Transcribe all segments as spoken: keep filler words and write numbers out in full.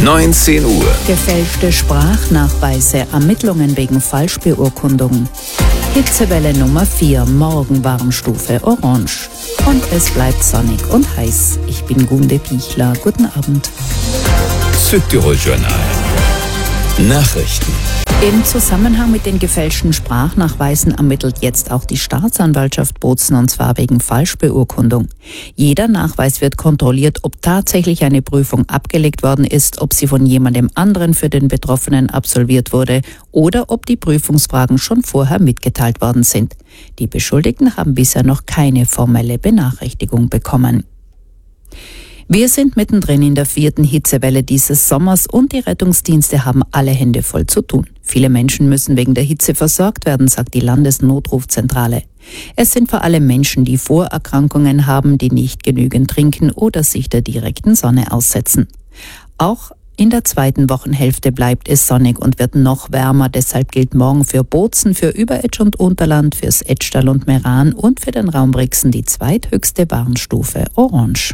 neunzehn Uhr. Gefälschte Sprachnachweise, Ermittlungen wegen Falschbeurkundung. Hitzewelle Nummer vier, morgen Warnstufe Orange. Und es bleibt sonnig und heiß. Ich bin Gunde Pichler. Guten Abend. Südtirol Journal. Nachrichten. Im Zusammenhang mit den gefälschten Sprachnachweisen ermittelt jetzt auch die Staatsanwaltschaft Bozen, und zwar wegen Falschbeurkundung. Jeder Nachweis wird kontrolliert, ob tatsächlich eine Prüfung abgelegt worden ist, ob sie von jemandem anderen für den Betroffenen absolviert wurde oder ob die Prüfungsfragen schon vorher mitgeteilt worden sind. Die Beschuldigten haben bisher noch keine formelle Benachrichtigung bekommen. Wir sind mittendrin in der vierten Hitzewelle dieses Sommers und die Rettungsdienste haben alle Hände voll zu tun. Viele Menschen müssen wegen der Hitze versorgt werden, sagt die Landesnotrufzentrale. Es sind vor allem Menschen, die Vorerkrankungen haben, die nicht genügend trinken oder sich der direkten Sonne aussetzen. Auch in der zweiten Wochenhälfte bleibt es sonnig und wird noch wärmer. Deshalb gilt morgen für Bozen, für Überetsch und Unterland, fürs Etschtal und Meran und für den Raum Brixen die zweithöchste Warnstufe Orange.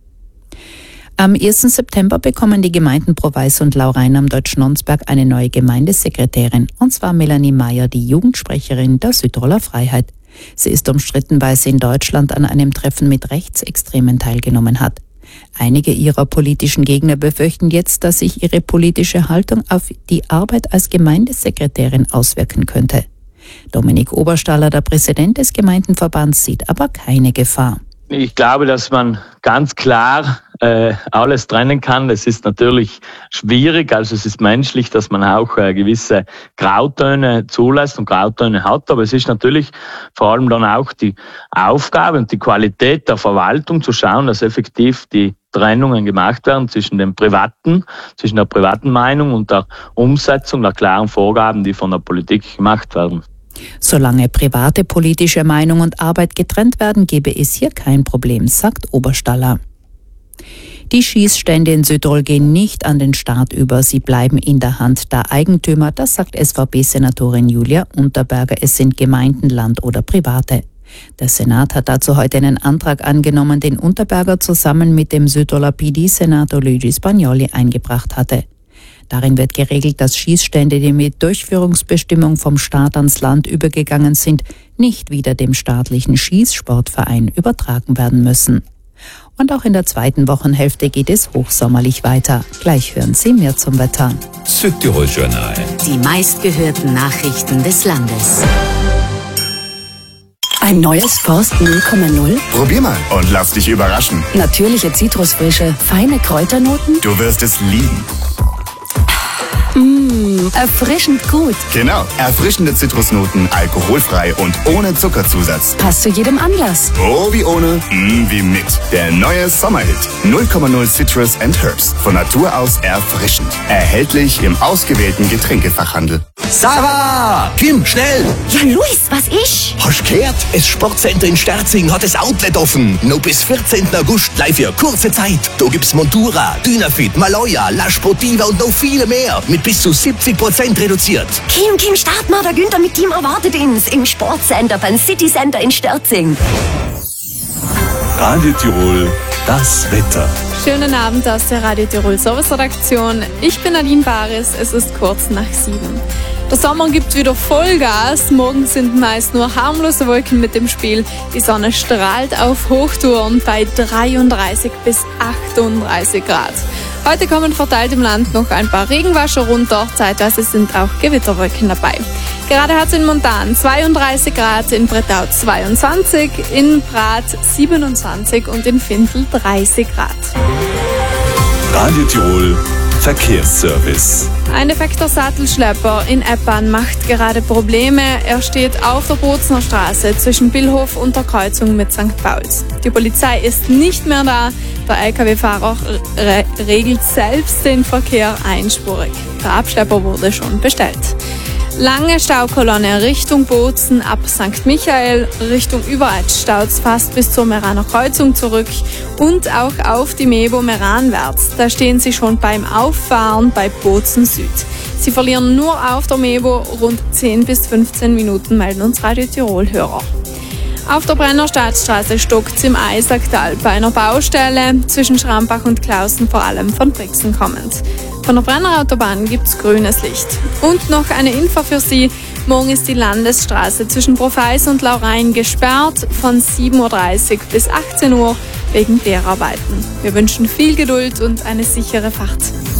Am ersten September bekommen die Gemeinden Proweis und Laurein am Deutschnonsberg eine neue Gemeindesekretärin, und zwar Melanie Meyer, die Jugendsprecherin der Südtiroler Freiheit. Sie ist umstritten, weil sie in Deutschland an einem Treffen mit Rechtsextremen teilgenommen hat. Einige ihrer politischen Gegner befürchten jetzt, dass sich ihre politische Haltung auf die Arbeit als Gemeindesekretärin auswirken könnte. Dominik Oberstaller, der Präsident des Gemeindenverbands, sieht aber keine Gefahr. Ich glaube, dass man ganz klar äh, alles trennen kann. Es ist natürlich schwierig, also es ist menschlich, dass man auch äh, gewisse Grautöne zulässt und Grautöne hat, aber es ist natürlich vor allem dann auch die Aufgabe und die Qualität der Verwaltung zu schauen, dass effektiv die Trennungen gemacht werden zwischen dem privaten, zwischen der privaten Meinung und der Umsetzung der klaren Vorgaben, die von der Politik gemacht werden. Solange private politische Meinung und Arbeit getrennt werden, gebe es hier kein Problem, sagt Oberstaller. Die Schießstände in Südtirol gehen nicht an den Staat über, sie bleiben in der Hand der Eigentümer, das sagt S V P-Senatorin Julia Unterberger. Es sind Gemeinden, Land oder Private. Der Senat hat dazu heute einen Antrag angenommen, den Unterberger zusammen mit dem Südtiroler P D-Senator Luigi Spagnoli eingebracht hatte. Darin wird geregelt, dass Schießstände, die mit Durchführungsbestimmung vom Staat ans Land übergegangen sind, nicht wieder dem staatlichen Schießsportverein übertragen werden müssen. Und auch in der zweiten Wochenhälfte geht es hochsommerlich weiter. Gleich hören Sie mehr zum Wetter. Südtirol Journal. Die meistgehörten Nachrichten des Landes. Ein neues Forst null Komma null? Probier mal und lass dich überraschen. Natürliche Zitrusfrische, feine Kräuternoten? Du wirst es lieben. Mmh, erfrischend gut. Genau, erfrischende Zitrusnoten, alkoholfrei und ohne Zuckerzusatz. Passt zu jedem Anlass. Oh wie ohne, mm wie mit. Der neue Sommerhit. null Komma null Citrus and Herbs. Von Natur aus erfrischend. Erhältlich im ausgewählten Getränkefachhandel. Sava! Kim, schnell! Ja, Luis, was ist? Hast gehört? Das Sportcenter in Sterzing hat das Outlet offen. Noch bis vierzehnten August gleich für kurze Zeit. Da gibt's Montura, Dynafit, Maloya, La Sportiva und noch viele mehr. Mit bis zu siebzig Prozent reduziert. Kim, Kim, start mal, der Günther mit Team erwartet uns im Sportcenter beim City Center in Sterzing. Radio Tirol, das Wetter. Schönen Abend aus der Radio Tirol Service-Redaktion. Ich bin Nadine Baris, es ist kurz nach sieben. Der Sommer gibt wieder Vollgas. Morgen sind meist nur harmlose Wolken mit dem Spiel. Die Sonne strahlt auf Hochtouren bei dreiunddreißig bis achtunddreißig Grad. Heute kommen verteilt im Land noch ein paar Regenwascher runter. Zeitweise sind auch Gewitterwolken dabei. Gerade hat es in Montan zweiunddreißig Grad, in Bretau zweiundzwanzig, in Prat siebenundzwanzig und in Findl dreißig Grad. Radio Tirol Verkehrsservice. Ein defekter Sattelschlepper in Eppan macht gerade Probleme. Er steht auf der Bozner Straße zwischen Billhof und der Kreuzung mit Sankt Pauls. Die Polizei ist nicht mehr da. Der L K W-Fahrer re- regelt selbst den Verkehr einspurig. Der Abschlepper wurde schon bestellt. Lange Staukolonne Richtung Bozen ab Sankt Michael, Richtung Überetsch staut's fast bis zur Meraner Kreuzung zurück und auch auf die Mebo Meranwärts. Da stehen sie schon beim Auffahren bei Bozen Süd. Sie verlieren nur auf der Mebo rund zehn bis fünfzehn Minuten, melden uns Radio Tirol-Hörer. Auf der Brenner Staatsstraße stockt's im Eisacktal bei einer Baustelle zwischen Schrampach und Klausen, vor allem von Brixen kommend. Von der Brennerautobahn gibt es grünes Licht. Und noch eine Info für Sie. Morgen ist die Landesstraße zwischen Profeis und Laurein gesperrt von sieben Uhr dreißig bis achtzehn Uhr wegen Kläranarbeiten. Wir wünschen viel Geduld und eine sichere Fahrt.